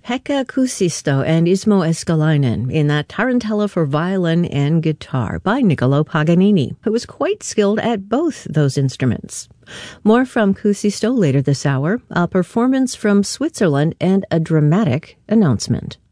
Pekka Kuusisto and Ismo Eskalainen in that Tarantella for violin and guitar by Niccolò Paganini, who was quite skilled at both those instruments. More from Kuusisto later this hour, a performance from Switzerland, and a dramatic announcement.